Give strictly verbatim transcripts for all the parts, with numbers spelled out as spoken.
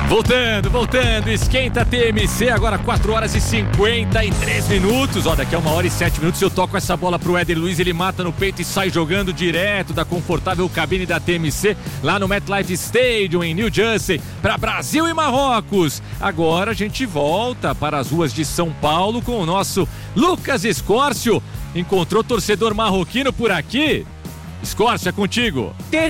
Voltando, voltando, esquenta T M C, agora quatro horas e cinquenta e três minutos, ó, daqui a uma hora e sete minutos eu toco essa bola pro Éder Luiz, ele mata no peito e sai jogando direto da confortável cabine da T M C, lá no MetLife Stadium, em New Jersey, para Brasil e Marrocos. Agora a gente volta para as ruas de São Paulo com o nosso Lucas Escórcio. Encontrou torcedor marroquino por aqui? Escórcio, é contigo. Ter...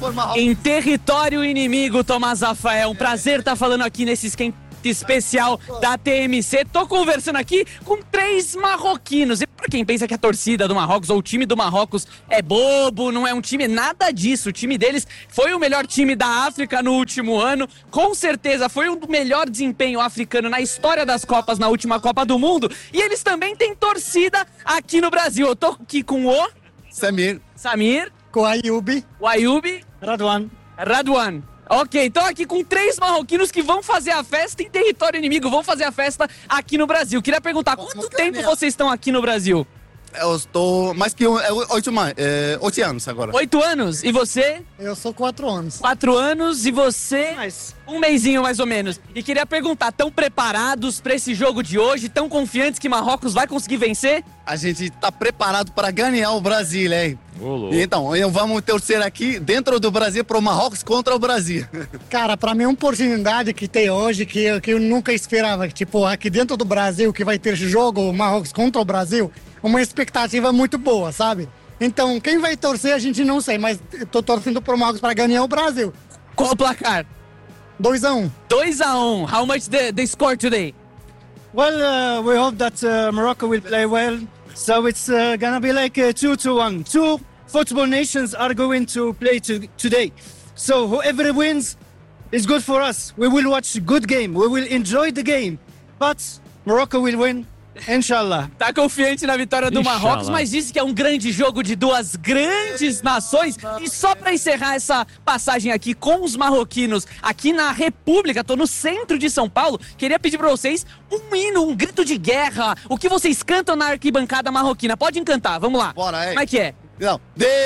Em território inimigo, Tomás Rafael. Um prazer estar falando aqui nesse esquenta especial da T M C. Tô conversando aqui com três marroquinos. E pra quem pensa que a torcida do Marrocos ou o time do Marrocos é bobo, não é um time, nada disso. O time deles foi o melhor time da África no último ano. Com certeza foi o melhor desempenho africano na história das Copas, na última Copa do Mundo. E eles também têm torcida aqui no Brasil. Eu tô aqui com o... Samir. Samir. Com o Ayubi. O Ayubi. Radwan. Radwan. Ok, então aqui com três marroquinos que vão fazer a festa em território inimigo, vão fazer a festa aqui no Brasil. Queria perguntar, quanto tempo vocês estão aqui no Brasil? Eu estou mais que um, oito, é, oito anos agora. Oito anos? E você? Eu sou quatro anos. Quatro anos e você? Mais. Um mesinho mais ou menos. E queria perguntar, tão preparados para esse jogo de hoje? Tão confiantes que Marrocos vai conseguir vencer? A gente está preparado para ganhar o Brasil, hein? Olô. Então, vamos torcer aqui dentro do Brasil para o Marrocos contra o Brasil. Cara, para mim é uma oportunidade que tem hoje que eu, que eu nunca esperava. Tipo, aqui dentro do Brasil que vai ter esse jogo, Marrocos contra o Brasil, uma expectativa muito boa, sabe? Então, quem vai torcer a gente não sei, mas eu tô torcendo pro Marrocos para ganhar o Brasil. Qual o placar? dois a um. dois a um. How much the, the score today? Well, uh, we hope that uh, Morocco will play well. So it's uh, gonna be like uh, two to one. Two football nations are going to play to today. So whoever wins is good for us. We will watch a good game. We will enjoy the game. But Morocco will win. Inshallah. Tá confiante na vitória do Inshallah. Marrocos, mas disse que é um grande jogo de duas grandes nações. E só pra encerrar essa passagem aqui com os marroquinos, aqui na República, tô no centro de São Paulo, queria pedir pra vocês um hino, um grito de guerra. O que vocês cantam na arquibancada marroquina? Pode cantar, vamos lá. Bora, aí. Como é que é? Não.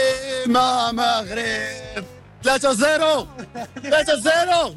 Dima Maghreb. três a zero! três a zero!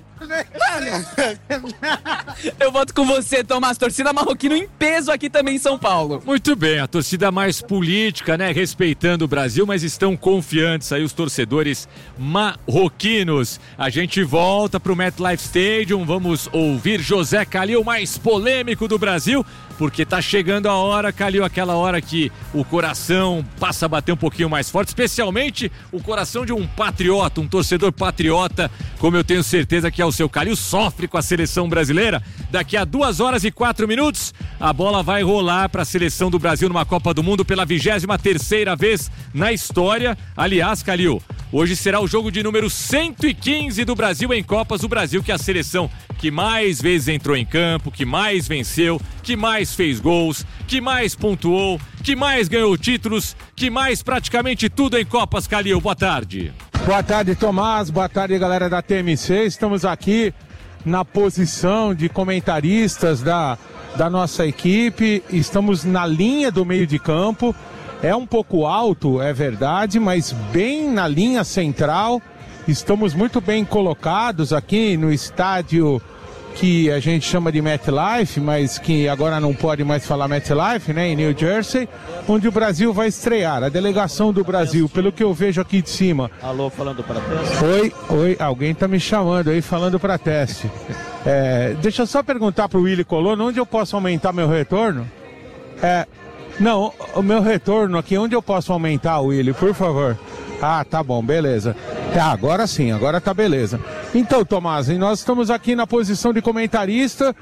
Eu voto com você, Tomás. Torcida marroquina em peso aqui também em São Paulo. Muito bem, a torcida mais política, né? Respeitando o Brasil, mas estão confiantes aí os torcedores marroquinos. A gente volta pro MetLife Stadium, vamos ouvir José Calil, mais polêmico do Brasil, porque tá chegando a hora, Calil, aquela hora que o coração passa a bater um pouquinho mais forte, especialmente o coração de um patriota, um torcedor patriota, como eu tenho certeza que é o seu Calil, sofre com a seleção brasileira. Daqui a duas horas e quatro minutos, a bola vai rolar para a seleção do Brasil numa Copa do Mundo pela vigésima terceira vez na história. Aliás, Calil, hoje será o jogo de número cento e quinze do Brasil em Copas. O Brasil, que é a seleção que mais vezes entrou em campo, que mais venceu, que mais fez gols, que mais pontuou, que mais ganhou títulos, que mais praticamente tudo em Copas. Calil, boa tarde. Boa tarde, Tomás. Boa tarde, galera da T M C. Estamos aqui na posição de comentaristas da, da nossa equipe. Estamos na linha do meio de campo. É um pouco alto, é verdade, mas bem na linha central. Estamos muito bem colocados aqui no estádio que a gente chama de MetLife, mas que agora não pode mais falar MetLife, né, em New Jersey, onde o Brasil vai estrear. A delegação do Brasil, pelo que eu vejo aqui de cima. Alô, falando para teste? Oi, oi, alguém tá me chamando aí, falando para teste. É, deixa eu só perguntar pro Willy Colonna, onde eu posso aumentar meu retorno? É, não, o meu retorno aqui, onde eu posso aumentar, Willy, por favor? Ah, tá bom, beleza. Tá, agora sim, agora tá beleza. Então, Tomás, nós estamos aqui na posição de comentarista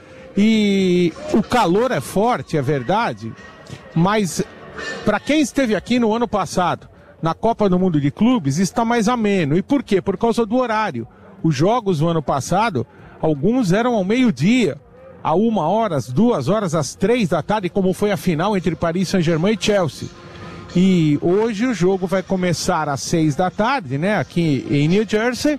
e o calor é forte, é verdade, mas para quem esteve aqui no ano passado, na Copa do Mundo de Clubes, está mais ameno. E por quê? Por causa do horário. Os jogos do ano passado, alguns eram ao meio-dia, a uma hora, às duas horas, às três da tarde, como foi a final entre Paris Saint-Germain e Chelsea. E hoje o jogo vai começar às seis da tarde, né, aqui em New Jersey,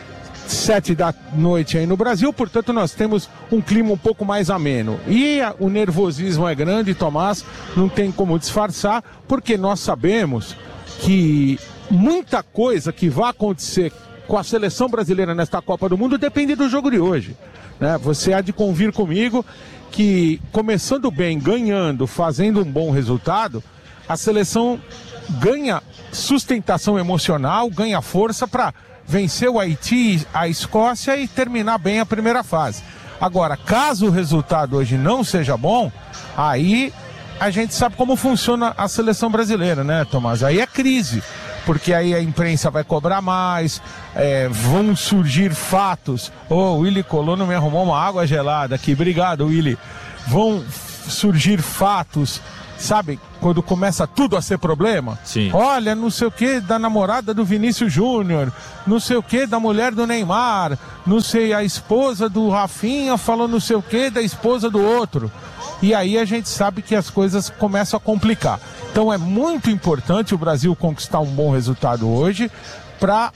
sete da noite aí no Brasil, portanto nós temos um clima um pouco mais ameno. E a, o nervosismo é grande, Tomás, não tem como disfarçar, porque nós sabemos que muita coisa que vai acontecer com a seleção brasileira nesta Copa do Mundo depende do jogo de hoje, né? Você há de convir comigo que, começando bem, ganhando, fazendo um bom resultado, a seleção ganha sustentação emocional, ganha força para vencer o Haiti, a Escócia e terminar bem a primeira fase. Agora, caso o resultado hoje não seja bom, aí a gente sabe como funciona a seleção brasileira, né, Tomás? Aí é crise, porque aí a imprensa vai cobrar mais, é, vão surgir fatos. Ô, oh, o Willy Colono me arrumou uma água gelada aqui, obrigado, Willy. Vão surgir fatos, sabe, quando começa tudo a ser problema. Sim. Olha, não sei o que da namorada do Vinícius Júnior, não sei o que da mulher do Neymar, não sei, a esposa do Rafinha falou não sei o que da esposa do outro. E aí a gente sabe que as coisas começam a complicar. Então é muito importante o Brasil conquistar um bom resultado hoje para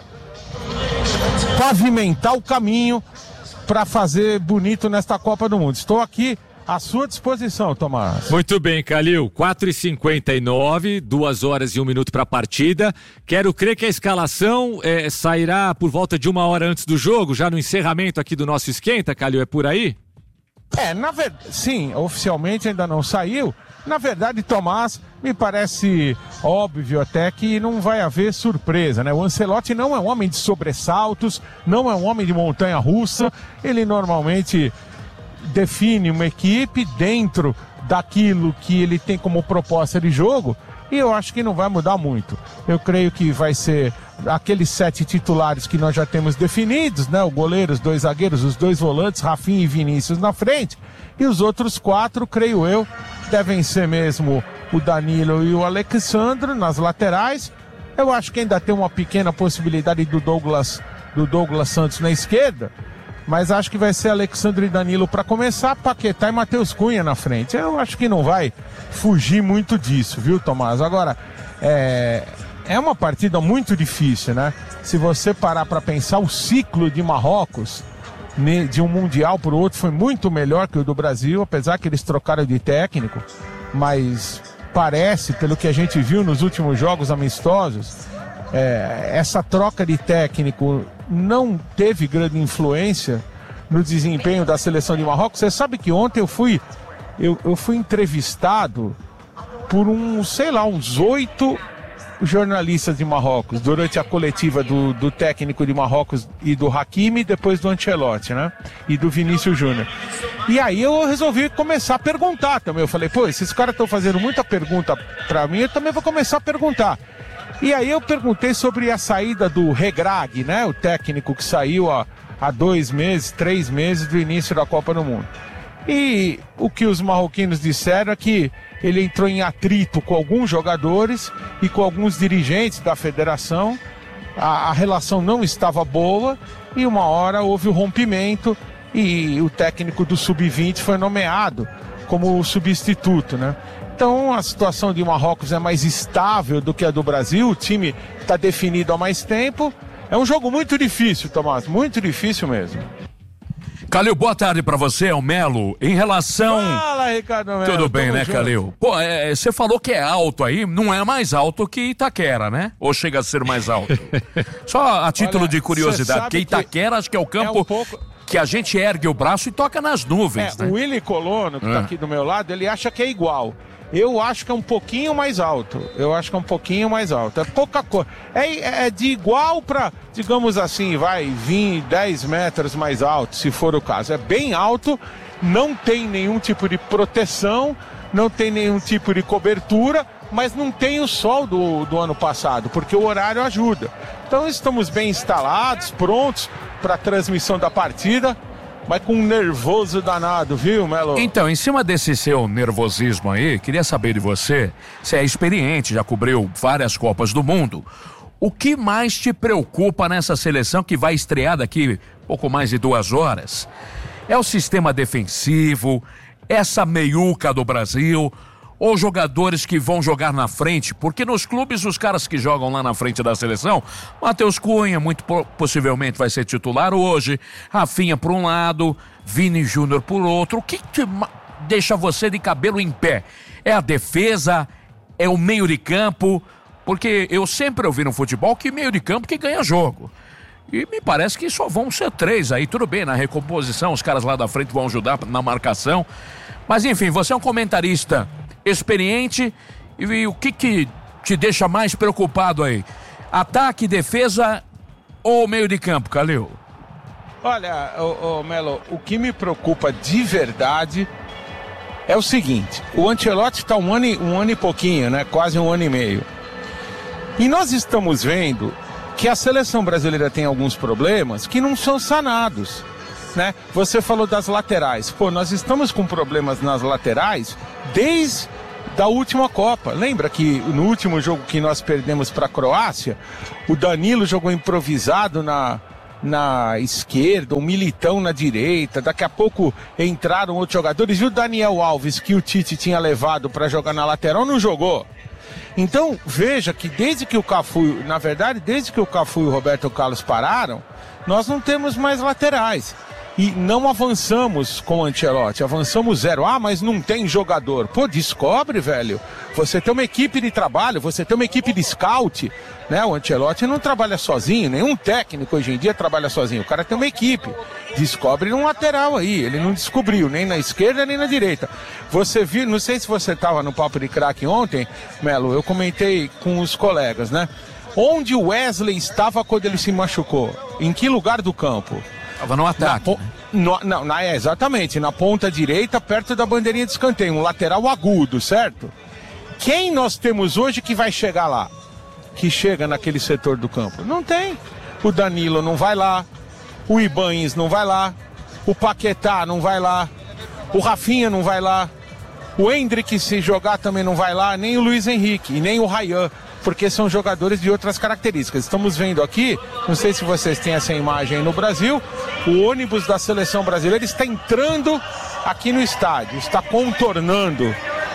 pavimentar o caminho para fazer bonito nesta Copa do Mundo. Estou aqui à sua disposição, Tomás. Muito bem, Calil. quatro e cinquenta e nove, duas horas e um minuto para a partida. Quero crer que a escalação é, sairá por volta de uma hora antes do jogo, já no encerramento aqui do nosso esquenta, Calil, é por aí? É, na verdade, sim, oficialmente ainda não saiu. Na verdade, Tomás, me parece óbvio até que não vai haver surpresa, né? O Ancelotti não é um homem de sobressaltos, não é um homem de montanha-russa. Ele normalmente define uma equipe dentro daquilo que ele tem como proposta de jogo e eu acho que não vai mudar muito. Eu creio que vai ser aqueles sete titulares que nós já temos definidos, né? O goleiro, os dois zagueiros, os dois volantes, Rafinha e Vinícius na frente, e os outros quatro, creio eu, devem ser mesmo o Danilo e o Alexandre nas laterais. Eu acho que ainda tem uma pequena possibilidade do Douglas, do Douglas Santos na esquerda, mas acho que vai ser Alexandre e Danilo para começar, Paquetá e Matheus Cunha na frente. Eu acho que não vai fugir muito disso, viu, Tomás? Agora, é, é uma partida muito difícil, né? Se você parar para pensar, o ciclo de Marrocos, de um Mundial para o outro, foi muito melhor que o do Brasil, apesar que eles trocaram de técnico, mas parece, pelo que a gente viu nos últimos jogos amistosos, é, essa troca de técnico não teve grande influência no desempenho da seleção de Marrocos. Você sabe que ontem eu fui eu, eu fui entrevistado por um, sei lá, uns oito jornalistas de Marrocos durante a coletiva do, do técnico de Marrocos e do Hakimi, depois do Ancelotti, né? E do Vinícius Júnior. E aí eu resolvi começar a perguntar também. Eu falei, pô, esses caras estão fazendo muita pergunta pra mim, eu também vou começar a perguntar. E aí eu perguntei sobre a saída do Regragui, né? O técnico que saiu há, há dois meses, três meses do início da Copa do Mundo. E o que os marroquinos disseram é que ele entrou em atrito com alguns jogadores e com alguns dirigentes da federação. A, a relação não estava boa e uma hora houve o rompimento e o técnico do sub vinte foi nomeado como substituto, né? Então a situação de Marrocos é mais estável do que a do Brasil, o time está definido há mais tempo. É um jogo muito difícil, Tomás, muito difícil mesmo. Calil, boa tarde pra você, é o Melo. Em relação... Fala, Ricardo Melo. Tudo bem, né, junto. Calil? Pô, você é, falou que é alto aí, não é mais alto que Itaquera, né? Ou chega a ser mais alto? Só a título Olha, de curiosidade, porque Itaquera acho que é o campo... É um pouco... que a gente ergue o braço e toca nas nuvens, é, né? O Willy Colono, que ah. tá aqui do meu lado, ele acha que é igual. Eu acho que é um pouquinho mais alto. Eu acho que é um pouquinho mais alto. É pouca coisa. É, é de igual para, digamos assim, vai vir dez metros mais alto, se for o caso. É bem alto, não tem nenhum tipo de proteção, não tem nenhum tipo de cobertura, mas não tem o sol do, do ano passado, porque o horário ajuda. Então estamos bem instalados, prontos para a transmissão da partida. Mas com um nervoso danado, viu, Melo? Então, em cima desse seu nervosismo aí, queria saber de você, você é experiente, já cobriu várias Copas do Mundo. O que mais te preocupa nessa seleção que vai estrear daqui pouco mais de duas horas? É o sistema defensivo, essa meiuca do Brasil, ou jogadores que vão jogar na frente? Porque nos clubes, os caras que jogam lá na frente da seleção, Matheus Cunha, muito possivelmente vai ser titular hoje, Rafinha por um lado, Vini Júnior por outro. O que te deixa você de cabelo em pé? É a defesa? É o meio de campo? Porque eu sempre ouvi no futebol que meio de campo que ganha jogo. E me parece que só vão ser três aí, tudo bem, na recomposição, os caras lá da frente vão ajudar na marcação. Mas enfim, você é um comentarista experiente e, e o que que te deixa mais preocupado aí? Ataque, defesa ou meio de campo, Calil? Olha, ô, ô, Melo, o que me preocupa de verdade é o seguinte, o Ancelotti está um ano, um ano e pouquinho, né? Quase um ano e meio. E nós estamos vendo que a seleção brasileira tem alguns problemas que não são sanados, né? Você falou das laterais. Pô, nós estamos com problemas nas laterais desde a última Copa. Lembra que no último jogo que nós perdemos para a Croácia, o Danilo jogou improvisado na, na esquerda, o Militão na direita, daqui a pouco entraram outros jogadores, e o Daniel Alves, que o Tite tinha levado para jogar na lateral, não jogou. Então, veja que desde que o Cafu, na verdade, desde que o Cafu e o Roberto Carlos pararam, nós não temos mais laterais. E não avançamos com o Ancelotti, avançamos zero. Ah, mas não tem jogador. Pô, descobre, velho. Você tem uma equipe de trabalho, você tem uma equipe de scout, né? O Ancelotti não trabalha sozinho, nenhum técnico hoje em dia trabalha sozinho. O cara tem uma equipe. Descobre um lateral aí. Ele não descobriu nem na esquerda nem na direita. Você viu, não sei se você estava no Papo de Craque ontem, Melo, eu comentei com os colegas, né? Onde o Wesley estava quando ele se machucou? Em que lugar do campo? Estava no ataque. Na, né? no, não, na, é, exatamente, na ponta direita, perto da bandeirinha de escanteio, um lateral agudo, certo? Quem nós temos hoje que vai chegar lá? Que chega naquele setor do campo? Não tem. O Danilo não vai lá, o Ibañez não vai lá, o Paquetá não vai lá, o Rafinha não vai lá, o Endrick, se jogar, também não vai lá, nem o Luiz Henrique e nem o Ryan, porque são jogadores de outras características. Estamos vendo aqui, não sei se vocês têm essa imagem aí no Brasil, o ônibus da seleção brasileira está entrando aqui no estádio, está contornando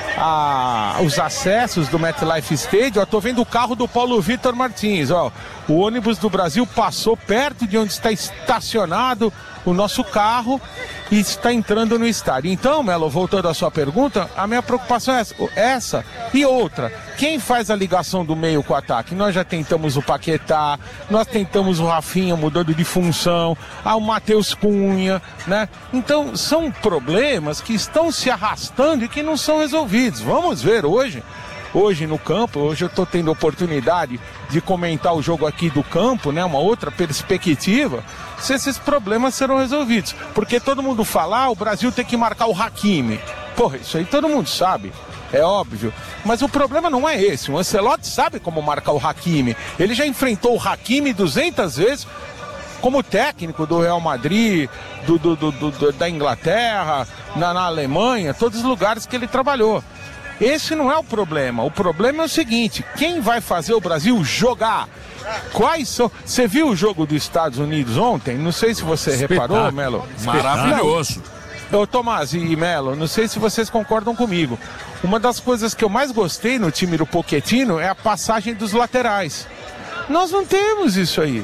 a, os acessos do MetLife Stadium. Estou vendo o carro do Paulo Vitor Martins, ó. O ônibus do Brasil passou perto de onde está estacionado o nosso carro e está entrando no estádio. Então, Melo, voltando à sua pergunta, a minha preocupação é essa, essa e outra. Quem faz a ligação do meio com o ataque? Nós já tentamos o Paquetá, nós tentamos o Rafinha mudando de função, ah, o Matheus Cunha, né? Então, são problemas que estão se arrastando e que não são resolvidos. Vamos ver hoje. Hoje no campo, hoje eu estou tendo oportunidade de comentar o jogo aqui do campo, né? Uma outra perspectiva, se esses problemas serão resolvidos. Porque todo mundo fala, ah, o Brasil tem que marcar o Hakimi. Porra, isso aí todo mundo sabe, é óbvio. Mas o problema não é esse, o Ancelotti sabe como marcar o Hakimi. Ele já enfrentou o Hakimi duzentas vezes como técnico do Real Madrid, do, do, do, do, da Inglaterra, na, na Alemanha, todos os lugares que ele trabalhou. Esse não é o problema. O problema é o seguinte: quem vai fazer o Brasil jogar? Quais são? Você viu o jogo dos Estados Unidos ontem? Não sei se você reparou, Melo. Maravilhoso. Ô, Tomás e Melo, não sei se vocês concordam comigo. Uma das coisas que eu mais gostei no time do Pochettino é a passagem dos laterais. Nós não temos isso aí.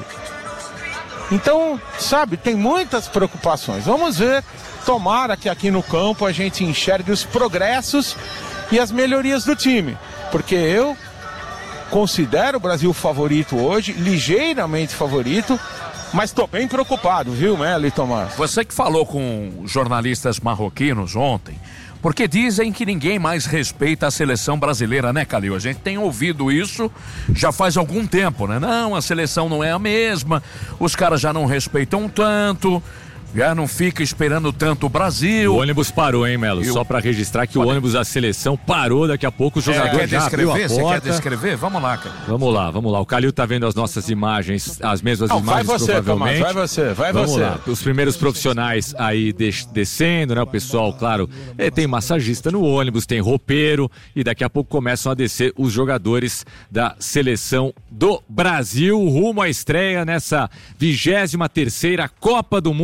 Então, sabe, tem muitas preocupações. Vamos ver. Tomara que aqui no campo a gente enxergue os progressos e as melhorias do time, porque eu considero o Brasil favorito hoje, ligeiramente favorito, mas estou bem preocupado, viu, Melo e Tomás? Você que falou com jornalistas marroquinos ontem, porque dizem que ninguém mais respeita a seleção brasileira, né, Calil? A gente tem ouvido isso já faz algum tempo, né? Não, a seleção não é a mesma, os caras já não respeitam tanto, já não fica esperando tanto o Brasil. O ônibus parou, hein, Melo? Eu... Só pra registrar que Pode... o ônibus da seleção parou, daqui a pouco o jogador é, já abriu a porta. Você quer descrever? Vamos lá, cara. Vamos lá, vamos lá. O Calil tá vendo as nossas imagens, as mesmas não, imagens, vai você, provavelmente. Tomás, vai você, vai vamos você. Lá. Os primeiros profissionais aí des- descendo, né? O pessoal, claro, é, tem massagista no ônibus, tem roupeiro, e daqui a pouco começam a descer os jogadores da seleção do Brasil, rumo à estreia nessa vigésima terceira Copa do Mundo, sempre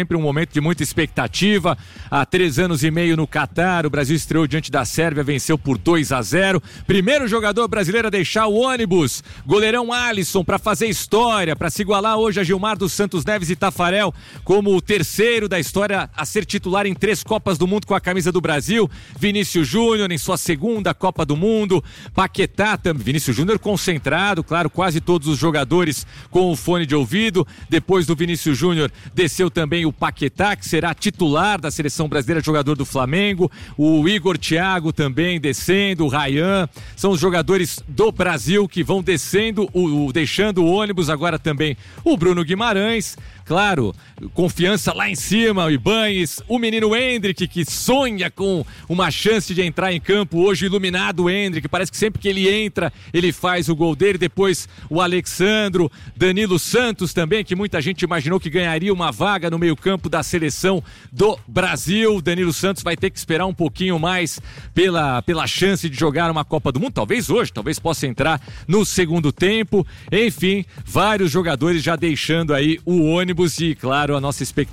sempre um momento de muita expectativa. Há três anos e meio no Catar, o Brasil estreou diante da Sérvia, venceu por dois a zero. Primeiro jogador brasileiro a deixar o ônibus, goleirão Alisson, para fazer história, para se igualar hoje a Gilmar dos Santos Neves e Tafarel, como o terceiro da história a ser titular em três Copas do Mundo com a camisa do Brasil. Vinícius Júnior em sua segunda Copa do Mundo, Paquetá também, Vinícius Júnior concentrado, claro, quase todos os jogadores com o fone de ouvido. Depois do Vinícius Júnior desceu também o Paquetá, que será titular da seleção brasileira, jogador do Flamengo, o Igor Thiago também descendo, o Ryan, são os jogadores do Brasil que vão descendo, o, o, deixando o ônibus. Agora também o Bruno Guimarães, claro, confiança lá em cima, o Ibañez, o menino Endrick, que sonha com uma chance de entrar em campo, hoje iluminado o Endrick, parece que sempre que ele entra, ele faz o gol dele. Depois o Alexandro, Danilo Santos também, que muita gente imaginou que ganharia uma vaga no meio campo da seleção do Brasil. Danilo Santos vai ter que esperar um pouquinho mais pela, pela chance de jogar uma Copa do Mundo, talvez hoje, talvez possa entrar no segundo tempo. Enfim, vários jogadores já deixando aí o ônibus e, claro, a nossa expectativa